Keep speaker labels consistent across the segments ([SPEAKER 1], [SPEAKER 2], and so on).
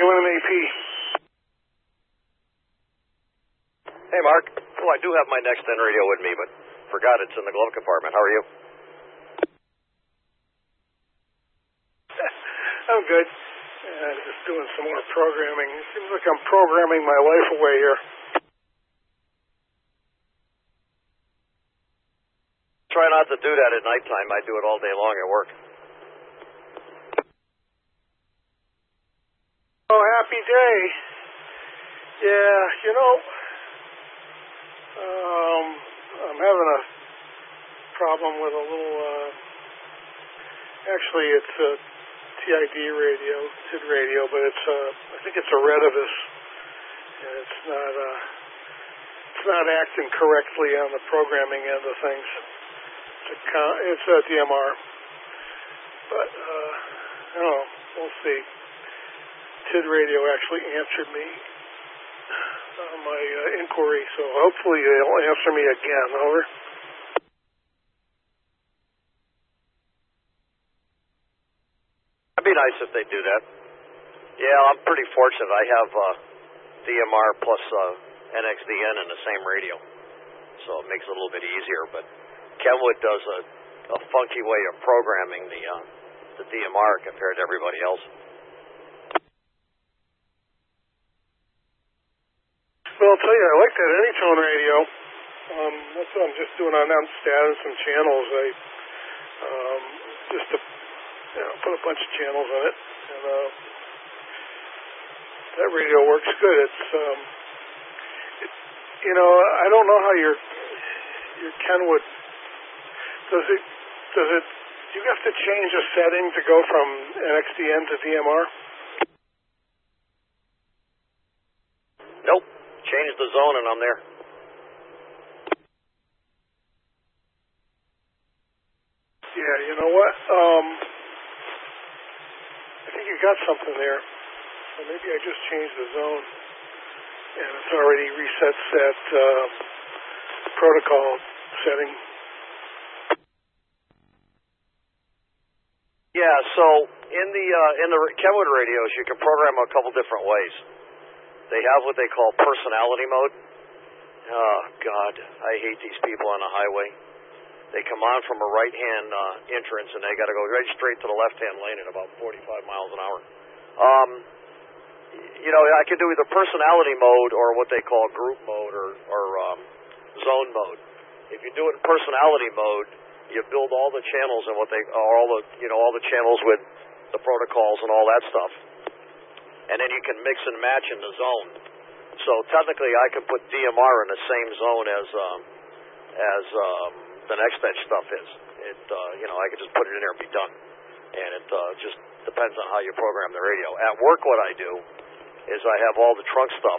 [SPEAKER 1] doing an AP.
[SPEAKER 2] Hey, Mark. Oh, I do have my Next Gen radio with me, but forgot it's in the glove compartment. How are you?
[SPEAKER 1] I'm good. Just doing some more programming. It seems like I'm programming my life away here.
[SPEAKER 2] Try not to do that at nighttime. I do it all day long at work.
[SPEAKER 1] Oh, happy day. Yeah, you know, I'm having a problem with a little, actually it's a TID radio, TID radio, but it's I think it's a Retevis, and it's not acting correctly on the programming end of things. It's a DMR, but I don't know, we'll see. TID radio actually answered me on my inquiry, so hopefully they'll answer me again. Over.
[SPEAKER 2] It'd be nice if they do that. Yeah, I'm pretty fortunate. I have DMR plus NXDN in the same radio, so it makes it a little bit easier. But Kenwood does a funky way of programming the DMR compared to everybody else.
[SPEAKER 1] Well, I'll tell you, I like that Anytone radio. That's what I'm just doing on status and channels. I just to put a bunch of channels on it, and that radio works good. It's I don't know how your Kenwood does it. Do you have to change a setting to go from NXDN to DMR?
[SPEAKER 2] Nope. Change the zone and I'm there.
[SPEAKER 1] Yeah, you know what? I think you got something there. So maybe I just changed the zone, and it's already resets that protocol setting.
[SPEAKER 2] Yeah, so in the Kenwood radios, you can program a couple different ways. They have what they call personality mode. Oh, God, I hate these people on the highway. They come on from a right-hand entrance, and they got to go right straight to the left-hand lane at about 45 miles an hour. I can do either personality mode or what they call group mode or zone mode. If you do it in personality mode, you build all the channels and all the channels with the protocols and all that stuff. And then you can mix and match in the zone. So technically, I could put DMR in the same zone as the Next Edge stuff is. I could just put it in there and be done. And it just depends on how you program the radio. At work, what I do is I have all the trunk stuff,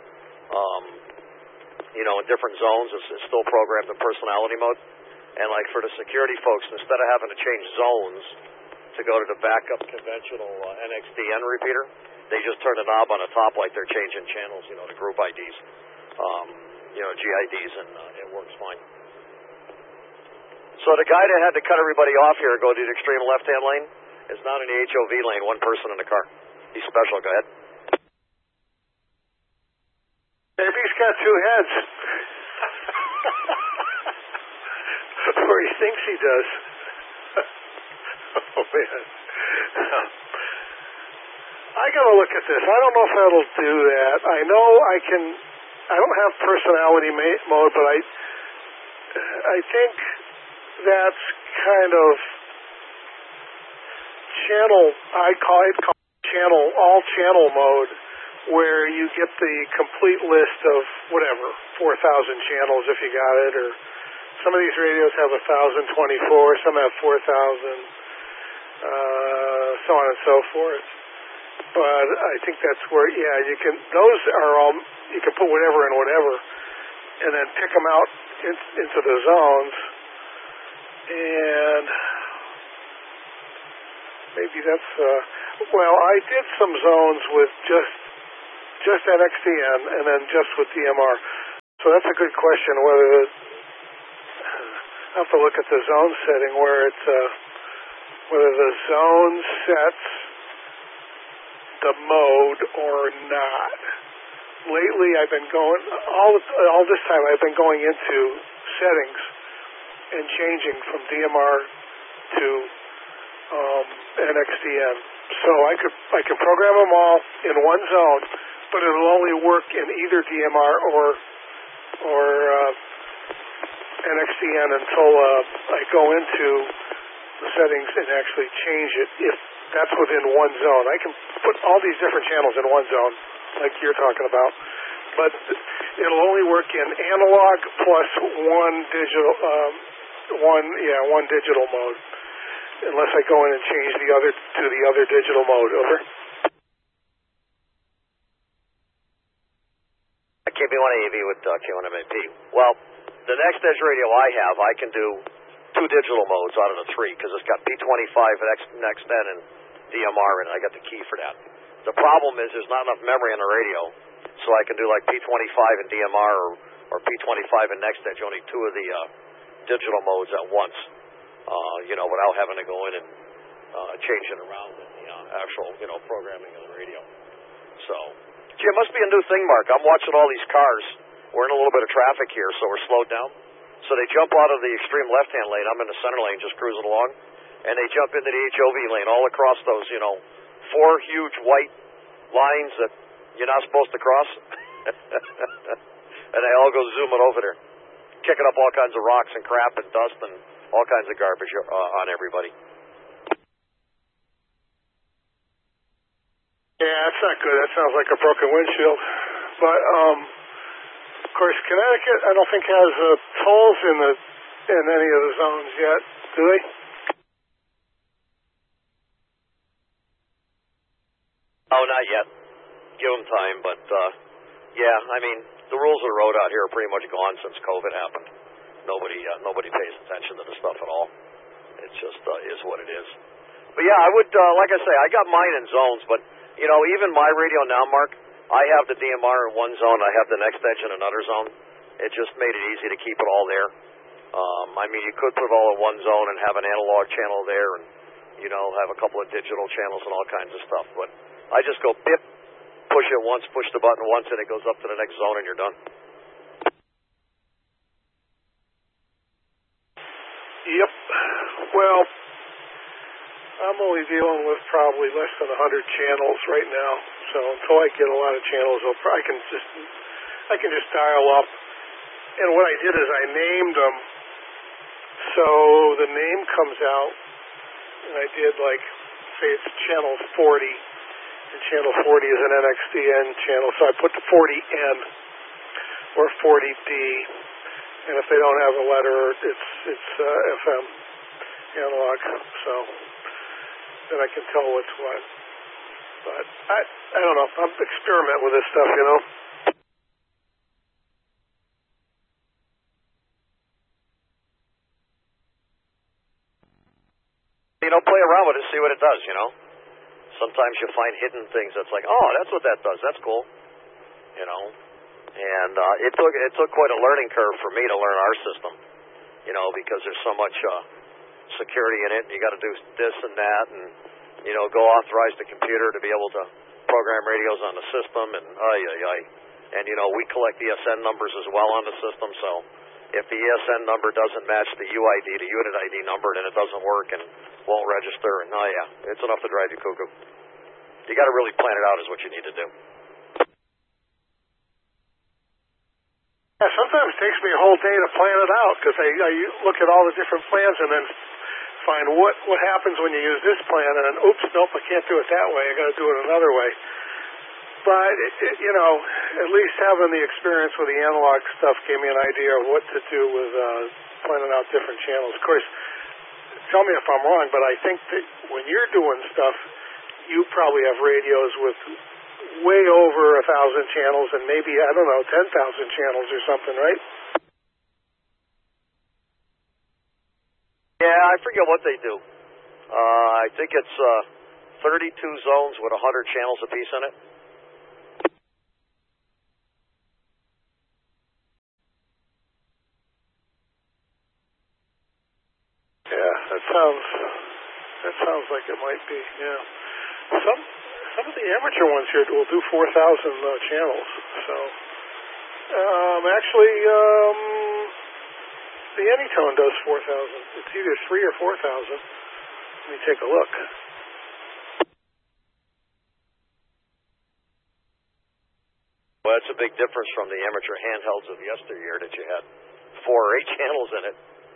[SPEAKER 2] in different zones. It's still programmed in personality mode. And like for the security folks, instead of having to change zones to go to the backup conventional NXDN repeater, they just turn the knob on the top like they're changing channels, the group IDs, GIDs, and it works fine. So the guy that had to cut everybody off here and go to the extreme left-hand lane is not in the HOV lane, one person in the car. He's special. Go ahead.
[SPEAKER 1] Maybe he's got two heads. Or he thinks he does. Oh, man. I gotta look at this. I don't know if that'll do that. I know I don't have personality mode, but I think that's kind of channel, I'd call channel, all channel mode, where you get the complete list of whatever, 4,000 channels if you got it, or some of these radios have 1,024, some have 4,000, so on and so forth. But I think that's where, those are all, you can put whatever in whatever, and then pick them out into the zones, and maybe that's, I did some zones with just NXDN and then just with DMR. So that's a good question, whether I have to look at the zone setting where it's, whether the zone sets the mode or not. Lately, I've been going all this time. I've been going into settings and changing from DMR to NXDN. So I can program them all in one zone, but it'll only work in either DMR or NXDN until I go into the settings and actually change it if that's within one zone. I can put all these different channels in one zone, like you're talking about, but it'll only work in analog plus one digital mode, unless I go in and change the other digital mode. Over.
[SPEAKER 2] KB1 AAV with K1MAP. Well, the Next Edge radio I have, I can do 2 digital modes out of the 3 because it's got P25 NextN and DMR, and I got the key for that. The problem is there's not enough memory on the radio, so I can do like P25 and DMR or P25 and Next Edge, only 2 of the digital modes at once, without having to go in and change it around in the actual, programming of the radio. So, gee, it must be a new thing, Mark. I'm watching all these cars. We're in a little bit of traffic here, so we're slowed down. So they jump out of the extreme left-hand lane. I'm in the center lane just cruising along. And they jump into the HOV lane all across those, 4 huge white lines that you're not supposed to cross. And they all go zooming over there, kicking up all kinds of rocks and crap and dust and all kinds of garbage on everybody.
[SPEAKER 1] Yeah, that's not good. That sounds like a broken windshield. But, of course, Connecticut, I don't think has tolls in any of the zones yet, do they?
[SPEAKER 2] Oh, not yet. Give them time, but the rules of the road out here are pretty much gone since COVID happened. Nobody pays attention to the stuff at all. It just is what it is. But yeah, I would, like I say, I got mine in zones, but even my radio now, Mark, I have the DMR in one zone, I have the Next Edge in another zone. It just made it easy to keep it all there. You could put it all in one zone and have an analog channel there and, have a couple of digital channels and all kinds of stuff. But I just go bip, push it once, push the button once, and it goes up to the next zone and you're done.
[SPEAKER 1] Yep. Well, I'm only dealing with probably less than 100 channels right now. So until I get a lot of channels, I can just dial up. And what I did is I named them, so the name comes out, and I did say it's channel 40, and channel 40 is an NXDN channel, so I put the 40N or 40D, and if they don't have a letter, it's FM analog. So then I can tell what's what. But I don't know. I'm experimenting with this stuff,
[SPEAKER 2] Play around with it, see what it does, Sometimes you find hidden things that's like, oh, that's what that does. That's cool, And it took quite a learning curve for me to learn our system, because there's so much security in it. You got to do this and that, and go authorize the computer to be able to program radios on the system, and and we collect ESN numbers as well on the system. So if the ESN number doesn't match the UID, the unit ID number, then it doesn't work and won't register. And it's enough to drive you cuckoo. You got to really plan it out, is what you need to do.
[SPEAKER 1] Yeah, sometimes it takes me a whole day to plan it out because I look at all the different plans and then find what happens when you use this plan, and then oops, nope, I can't do it that way. I got to do it another way. But at least having the experience with the analog stuff gave me an idea of what to do with planning out different channels. Of course, tell me if I'm wrong, but I think that when you're doing stuff, you probably have radios with way over 1,000 channels and maybe 10,000 channels or something, right?
[SPEAKER 2] Yeah, I forget what they do. I think it's 32 zones with 100 channels apiece in it.
[SPEAKER 1] Yeah, that sounds like it might be. Yeah, some some of the amateur ones here will do 4,000 channels. So, actually, the Anytone does 4,000. It's either 3,000 or 4,000. Let me take a look.
[SPEAKER 2] Well, that's a big difference from the amateur handhelds of yesteryear that you had 4 or 8 channels in it.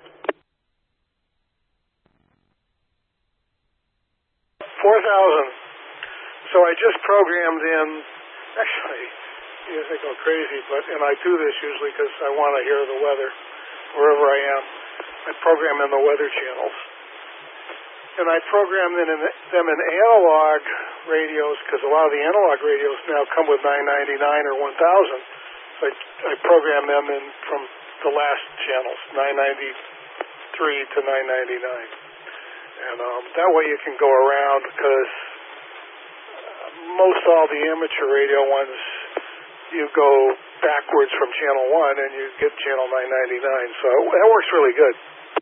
[SPEAKER 1] 4,000. So I just programmed in, actually, you guys go crazy, and I do this usually because I want to hear the weather wherever I am. I program in the weather channels. And I program them in analog radios because a lot of the analog radios now come with 999 or 1000. So I program them in from the last channels, 993 to 999. And that way you can go around because most all the amateur radio ones, you go backwards from channel 1 and you get channel 999. So that works really good.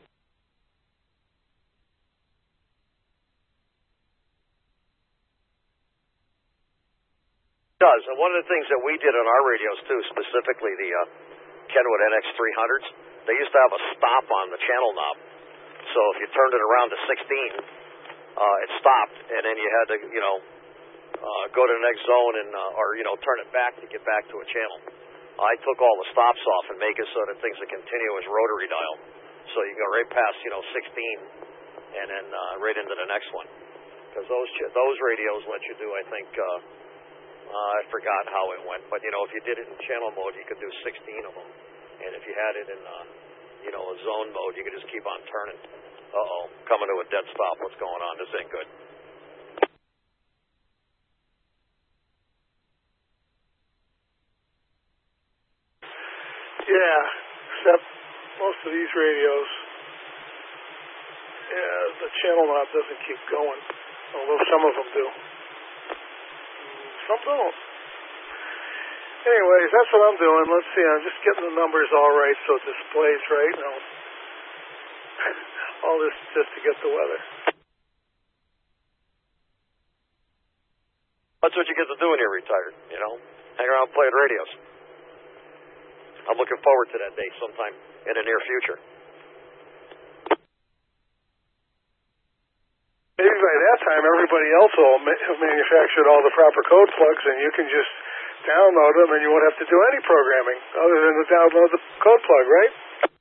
[SPEAKER 2] It does. And one of the things that we did on our radios too, specifically the Kenwood NX300s, they used to have a stop on the channel knob. So if you turned it around to 16, it stopped, and then you had to, go to the next zone and, or turn it back to get back to a channel. I took all the stops off and make it so that things are continuous rotary dial. So you go right past, 16, and then right into the next one. Because those radios let you do, I think, I forgot how it went, but, if you did it in channel mode, you could do 16 of them. And if you had it in, a zone mode, you could just keep on turning. Uh-oh, coming to a dead stop. What's going on? This ain't good.
[SPEAKER 1] Yeah, except most of these radios, the channel knob doesn't keep going, although some of them do. Some don't. Anyways, that's what I'm doing. Let's see, I'm just getting the numbers all right so it displays right. Now, all this just to get the weather.
[SPEAKER 2] That's what you get to do when you're retired, hang around playing radios. I'm looking forward to that day sometime in the near future.
[SPEAKER 1] Maybe by that time, everybody else will have manufactured all the proper code plugs, and you can just download them, and you won't have to do any programming other than to download the code plug, right?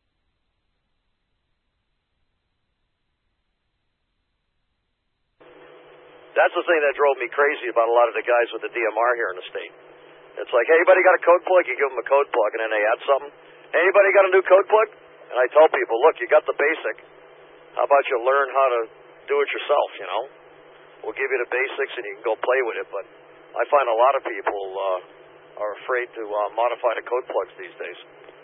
[SPEAKER 2] That's the thing that drove me crazy about a lot of the guys with the DMR here in the state. It's like, hey, anybody got a code plug? You give them a code plug, and then they add something. Anybody got a new code plug? And I tell people, look, you got the basic. How about you learn how to do it yourself, We'll give you the basics, and you can go play with it. But I find a lot of people are afraid to modify the code plugs these days.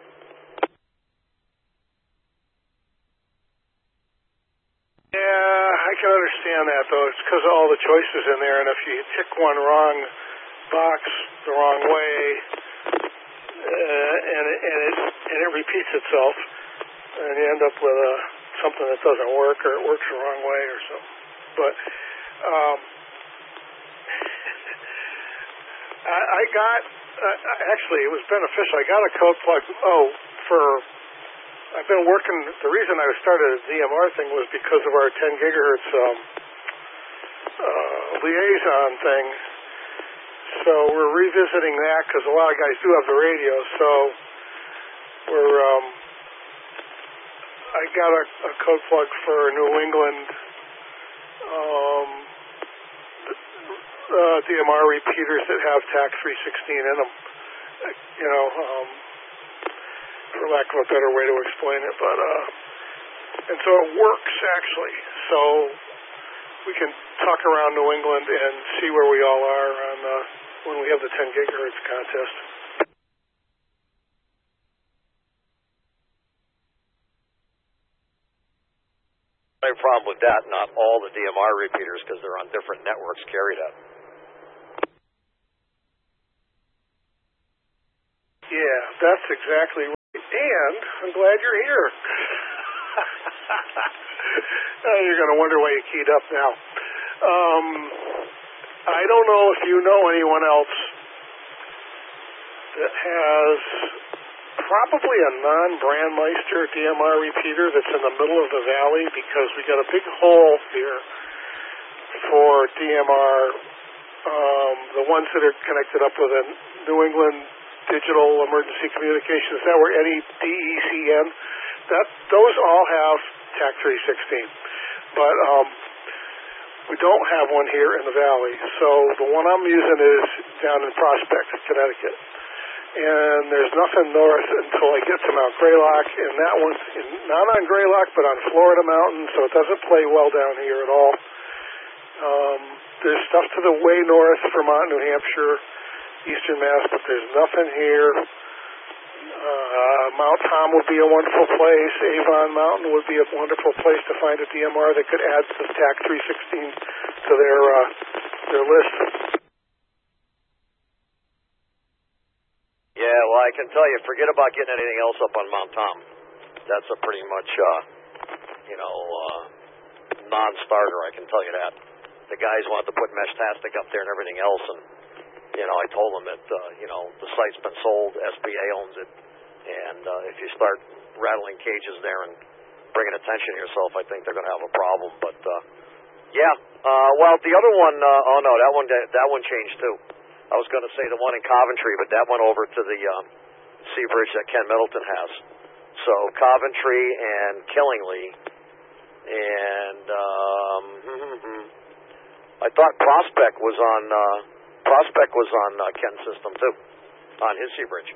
[SPEAKER 1] Yeah, I can understand that, though. It's because of all the choices in there, and if you tick one wrong box the wrong way, and it repeats itself, and you end up with something that doesn't work, or it works the wrong way, or something. But I got actually it was beneficial. I got a code plug. I've been working. The reason I started a DMR thing was because of our 10 gigahertz liaison thing. So we're revisiting that because a lot of guys do have the radio. So I got a code plug for New England DMR repeaters that have TAC 316 in them. For lack of a better way to explain it, but and so it works actually. So we can talk around New England and see where we all are on when we have the 10 gigahertz contest.
[SPEAKER 2] No problem with that. Not all the DMR repeaters, because they're on different networks, carry that.
[SPEAKER 1] Yeah, that's exactly right. And I'm glad you're here. You're going to wonder why you keyed up now. I don't know if you know anyone else that has probably a non-Brandmeister DMR repeater that's in the middle of the valley, because we got a big hole here for DMR, the ones that are connected up with a New England Digital Emergency Communications Network, NEDECN. Those all have TAC 316, but we don't have one here in the valley. So the one I'm using is down in Prospect, Connecticut. And there's nothing north until I get to Mount Greylock, and that one's not on Greylock, but on Florida Mountain, so it doesn't play well down here at all. There's stuff to the way north, Vermont, New Hampshire, Eastern Mass, but there's nothing here. Mount Tom would be a wonderful place. Avon Mountain would be a wonderful place to find a DMR that could add the TAC 316 to their list.
[SPEAKER 2] Yeah, well, I can tell you, forget about getting anything else up on Mount Tom. That's a pretty much, non-starter, I can tell you that. The guys wanted to put Meshtastic up there and everything else, and, I told them that, the site's been sold, SBA owns it, and if you start rattling cages there and bringing attention to yourself, I think they're going to have a problem. But, well, the other one, that one changed too. I was going to say the one in Coventry, but that went over to the Sea Bridge that Ken Middleton has. So Coventry and Killingly, and I thought Prospect was on Ken's system too, on his Sea Bridge.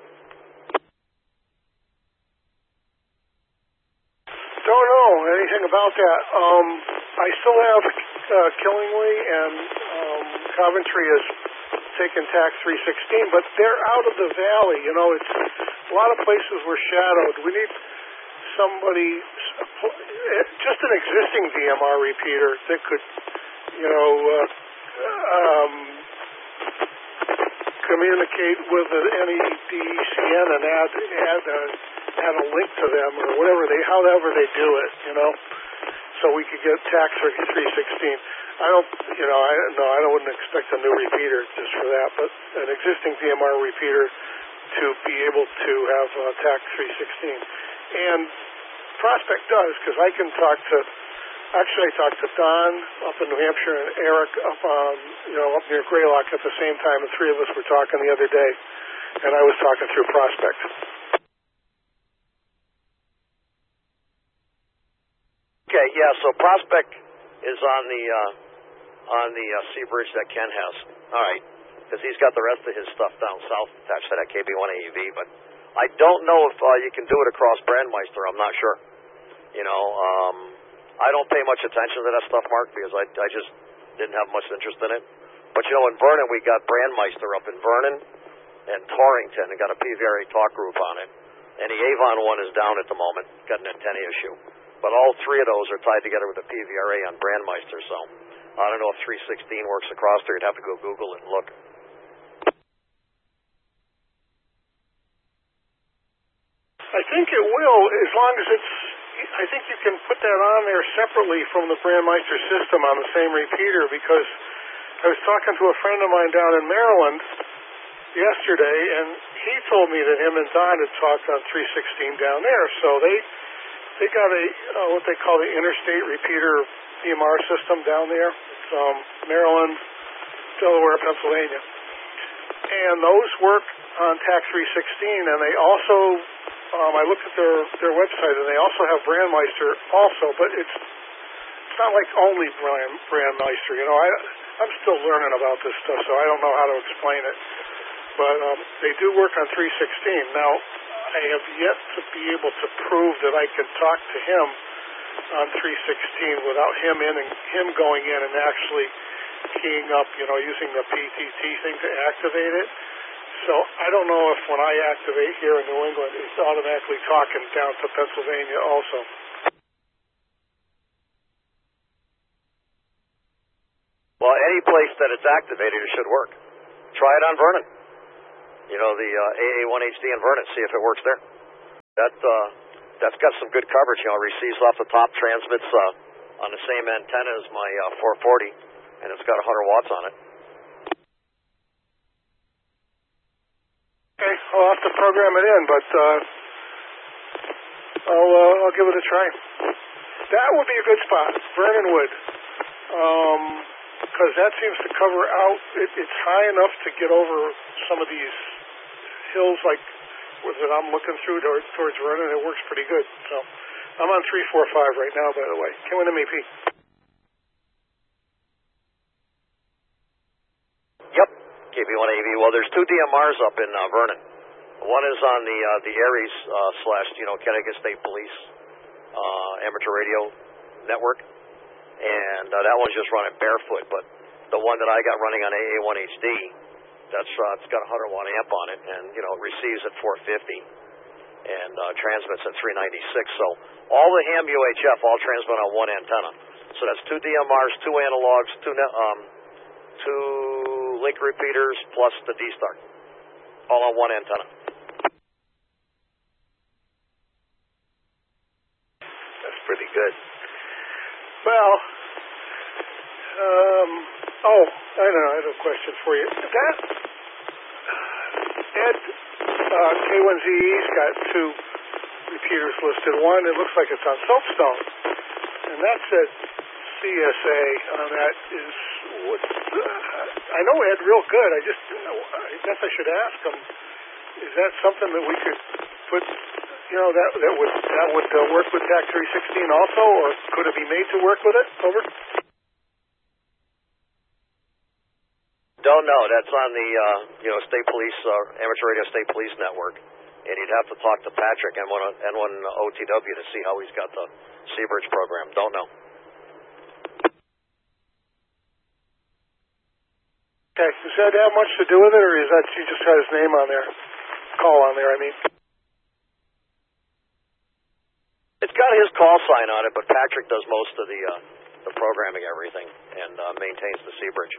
[SPEAKER 1] Don't know anything about that. I still have Killingly, and Coventry is taking TAC 316, but they're out of the valley. It's a lot of places were shadowed. We need somebody, just an existing DMR repeater that could, communicate with the NEDECN and add a link to them, or however they do it, so we could get TAC 316. I wouldn't expect a new repeater just for that, but an existing DMR repeater to be able to have TAC 316. And Prospect does, because I can talk to Don up in New Hampshire and Eric up near Greylock at the same time. The three of us were talking the other day, and I was talking through Prospect.
[SPEAKER 2] Okay, yeah, so Prospect is on the Sea Bridge that Ken has. All right, because he's got the rest of his stuff down south attached to that KB1 AEV, but I don't know if you can do it across Brandmeister. I'm not sure. I don't pay much attention to that stuff, Mark, because I just didn't have much interest in it. But in Vernon, we got Brandmeister up in Vernon and Torrington, and got a PVRA talk group on it. And the Avon one is down at the moment, got an antenna issue. But all three of those are tied together with a PVRA on Brandmeister, so I don't know if 316 works across there. You'd have to go Google it and look.
[SPEAKER 1] I think it will, as long as I think you can put that on there separately from the Brandmeister system on the same repeater, because I was talking to a friend of mine down in Maryland yesterday, and he told me that him and Don had talked on 316 down there. So they got what they call the interstate repeater DMR system down there. It's Maryland, Delaware, Pennsylvania. And those work on TAC 316, and they also I looked at their website, and they also have Brandmeister also, but it's not like only Brandmeister. I'm still learning about this stuff, so I don't know how to explain it. But they do work on 316. Now, I have yet to be able to prove that I can talk to him on 316 without him going in and actually keying up, using the PTT thing to activate it. So I don't know if when I activate here in New England, it's automatically talking down to Pennsylvania also.
[SPEAKER 2] Well, any place that it's activated, it should work. Try it on Vernon. The AA1HD in Vernon, see if it works there. That's got some good coverage. Receives off the top, transmits on the same antenna as my 440, and it's got 100 watts on it.
[SPEAKER 1] Okay, I'll have to program it in, but I'll give it a try. That would be a good spot, Vernon Wood, because that seems to cover out. It's high enough to get over some of these hills, like that I'm looking through towards Vernon. It works pretty good. So I'm on 345 right now, by the way. KWND-MEP.
[SPEAKER 2] Yep, KB1AV. Well, there's two DMRs up in Vernon. One is on the Aries / Connecticut State Police amateur radio network, and that one's just running barefoot. But the one that I got running on AA1HD, it's got a 100-watt amp on it, and it receives at 450 and transmits at 396. So all the ham UHF all transmit on one antenna. So that's two DMRs, two analogs, two link repeaters plus the D-Star, all on one antenna.
[SPEAKER 1] That's pretty good. Well, I don't know. I have a question for you. That Ed K1ZE's got two repeaters listed. One, it looks like it's on Soapstone, and that's at CSA. That is what I know Ed real good. I guess I should ask him. Is that something that we could put? That would work with TAC 316 also, or could it be made to work with it? Over.
[SPEAKER 2] Don't know. That's on the State Police Amateur Radio State Police Network, and you'd have to talk to Patrick and one OTW to see how he's got the Seabridge program. Don't know.
[SPEAKER 1] Okay. Does that have much to do with it, or is that you just had his name on there? Call on there, I mean.
[SPEAKER 2] It's got his call sign on it, but Patrick does most of the programming, everything, and maintains the Seabridge.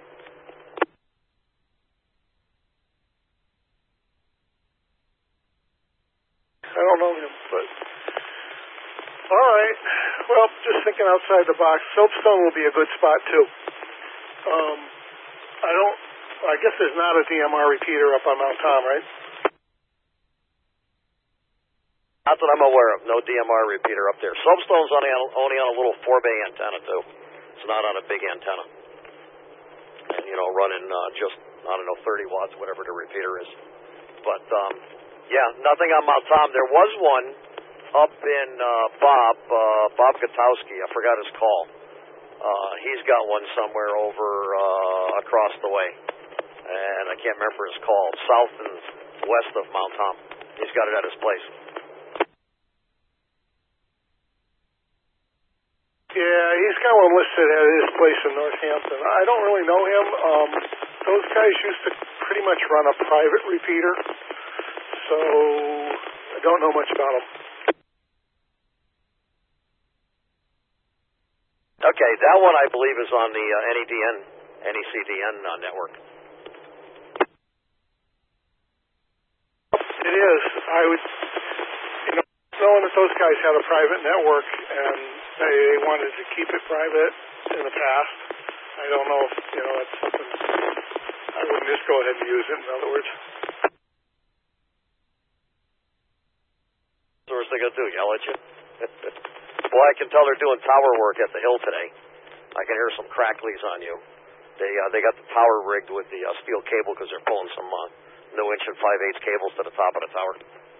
[SPEAKER 1] I don't know him, but all right. Well, just thinking outside the box, Soapstone will be a good spot too. I guess there's not a DMR repeater up on Mount Tom, right?
[SPEAKER 2] Not that I'm aware of. No DMR repeater up there. Soapstone's only on a little 4-bay antenna too. It's not on a big antenna. And running just 30 watts, whatever the repeater is. But yeah, nothing on Mount Tom. There was one up in Bob Gutowski. I forgot his call. He's got one somewhere over across the way, and I can't remember his call. South and west of Mount Tom. He's got it at his place.
[SPEAKER 1] Yeah, he's got one listed at his place in Northampton. I don't really know him. Those guys used to pretty much run a private repeater, so I don't know much about them.
[SPEAKER 2] Okay, that one I believe is on the NECDN network.
[SPEAKER 1] It is. I would, knowing that those guys had a private network and they wanted to keep it private in the past, I don't know if, that's something, I wouldn't just go ahead and use it, in other words.
[SPEAKER 2] So what's they going to do, yell at you? Boy, I can tell they're doing tower work at the hill today. I can hear some cracklies on you. They got the tower rigged with the steel cable because they're pulling some new 1 5/8 cables to the top of the tower.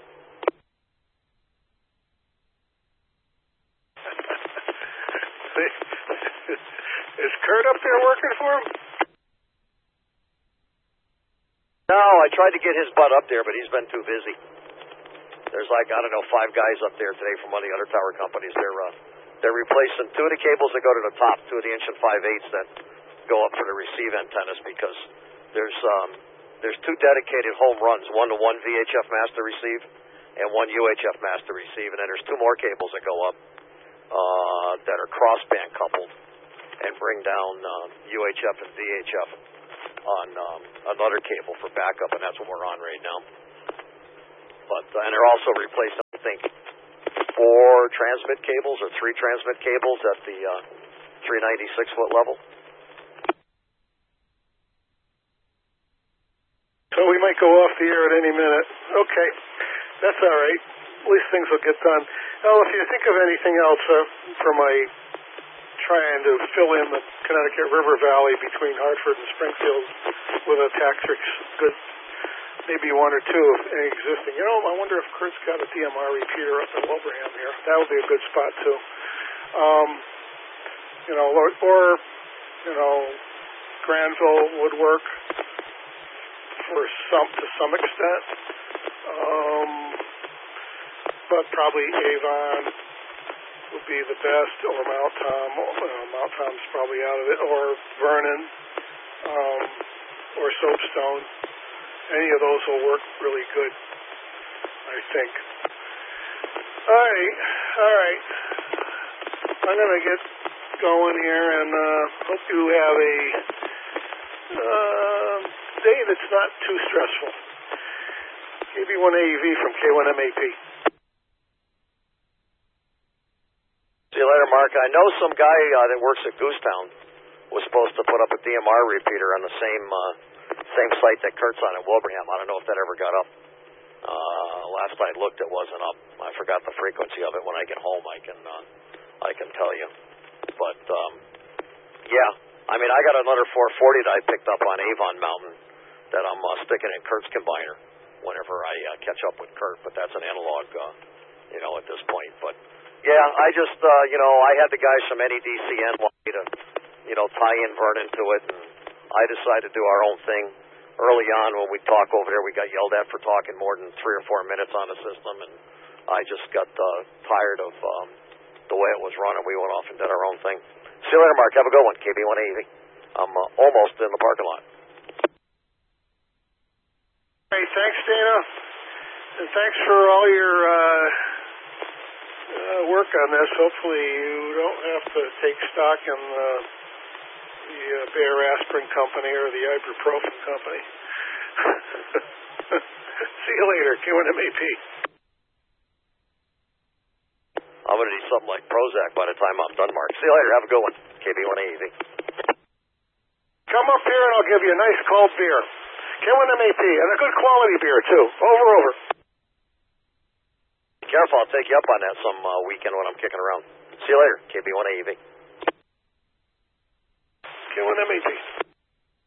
[SPEAKER 1] Is Kurt up there working for him?
[SPEAKER 2] No, I tried to get his butt up there, but he's been too busy. There's 5 guys up there today from one of the other tower companies. They're replacing 2 of the cables that go to the top, 2 of the 1 5/8 that go up for the receive antennas, because there's 2 dedicated home runs, one to one VHF master receive and one UHF master receive, and then there's 2 more cables that go up that are crossband coupled and bring down UHF and VHF on another cable for backup, and that's what we're on right now. But and they're also replacing, I think, 4 transmit cables or 3 transmit cables at the 396-foot level.
[SPEAKER 1] So we might go off the air at any minute. Okay, that's all right. At least things will get done. Now, if you think of anything else for my trying to fill in the Connecticut River Valley between Hartford and Springfield with a Taxrix, good, maybe one or two existing. I wonder if Kurt's got a DMR repeater up in Wilbraham here. That would be a good spot too. Granville would work to some extent, but probably Avon would be the best, or Mount Tom. Mount Tom's probably out of it, or Vernon, or Soapstone. Any of those will work really good, I think. All right. I'm going to get going here, and hope you have a day that's not too stressful. KB1AEV from K1MAP.
[SPEAKER 2] See you later, Mark. I know some guy that works at Goosetown was supposed to put up a DMR repeater on the same site that Kurt's on at Wilbraham. I don't know if that ever got up. Last I looked, it wasn't up. I forgot the frequency of it. When I get home, I can tell you. But yeah, I mean, I got another 440 that I picked up on Avon Mountain that I'm sticking in Kurt's combiner whenever I catch up with Kurt. But that's an analog, at this point. But yeah, I just I had the guys from NEDCN want me to tie in Vernon to it, and I decided to do our own thing. Early on when we talk over there, we got yelled at for talking more than 3 or 4 minutes on the system, and I just got tired of the way it was running. We went off and did our own thing. See you later, Mark. Have a good one. KB1AEV. I'm almost in the parking lot.
[SPEAKER 1] Hey, thanks, Dana, and thanks for all your work on this. Hopefully you don't have to take stock in the Bayer Aspirin company or the ibuprofen company. See you later, K1MAP.
[SPEAKER 2] I'm going to need something like Prozac by the time I'm done, Mark. See you later. Have a good one. KB1AEV.
[SPEAKER 1] Come up here and I'll give you a nice cold beer. K1MAP, and a good quality beer, too. Over.
[SPEAKER 2] Be careful. I'll take you up on that some weekend when I'm kicking around. See you later. KB1AEV.
[SPEAKER 1] K1MAP.